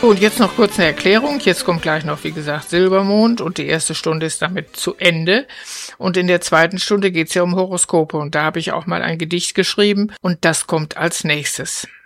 Und jetzt noch kurz eine Erklärung. Jetzt kommt gleich noch, wie gesagt, Silbermond und die erste Stunde ist damit zu Ende. Und in der zweiten Stunde geht es ja um Horoskope und da habe ich auch mal ein Gedicht geschrieben und das kommt als nächstes.